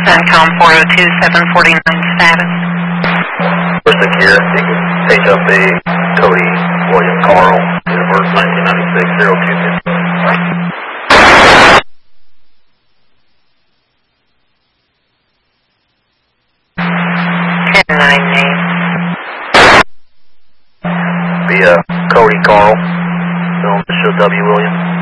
CENTCOM 402-749 status. For secure, you can take up a Cody William Carl, Universe 1996-0250. 10-9 name. Be Cody Carl, film Bishop W. Williams.